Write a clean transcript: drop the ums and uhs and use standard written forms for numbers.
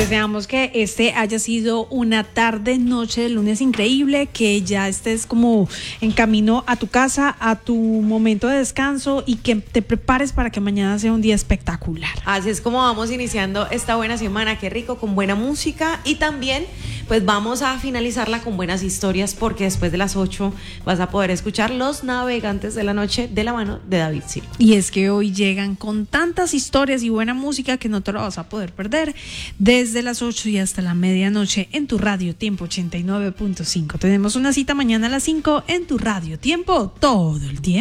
deseamos que este haya sido una tarde, noche de lunes increíble, que ya estés como en camino a tu casa, a tu momento de descanso y que te prepares para que mañana sea un día espectacular. Así es como vamos iniciando esta buena semana, qué rico, con buena música y también pues vamos a finalizarla con buenas historias porque después de las 8 vas a poder escuchar Los Navegantes de la Noche de la mano de David Silva. Y es que hoy llegan con tantas historias y buena música que no te lo vas a poder perder desde las 8 y hasta la medianoche en tu Radio Tiempo 89.5. Tenemos una cita mañana a las 5 en tu Radio Tiempo todo el tiempo.